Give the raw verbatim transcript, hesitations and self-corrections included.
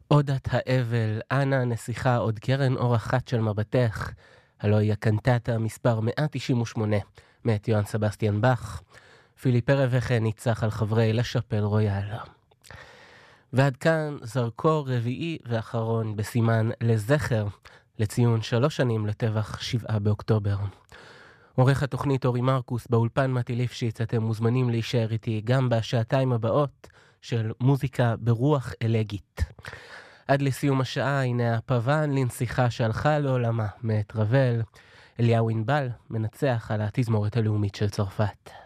עודת האבל, אנה נסיכה עוד קרן אור אחת של מבטך, הלוא היא הקנטטה מספר מאה תשעים ושמונה, מאת יוהאן סבסטיאן באך. פיליפ רווחה ניצח על חברי לשפל רויאל. ועד כאן זרקור רביעי ואחרון בסימן לזכר, לציון שלוש שנים לטבח שבעה באוקטובר. עורך התוכנית אורי מרקוס, באולפן מתי ליפשיץ. אתם מוזמנים להישאר איתי גם בשעתיים הבאות של מוזיקה ברוח אלגית. עד לסיום השעה, הנה הפוון לנסיכה שהלכה לעולמה מאת רבל. אליהו ענבל מנצח על התזמורת הלאומית של צרפת.